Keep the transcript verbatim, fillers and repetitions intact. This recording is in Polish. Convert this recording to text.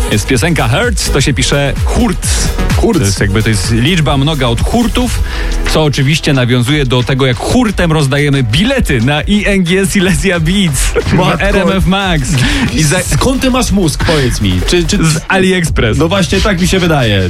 Jest piosenka Hertz, to się pisze Hurts. Hurts. To jest jakby to jest liczba mnoga od hurtów, co oczywiście nawiązuje do tego, jak hurtem rozdajemy bilety na I N G Silesia Beats, Matko. R M F Max i za, Skąd ty masz mózg, powiedz mi? Czy, czy... z AliExpress. No właśnie tak mi się wydaje.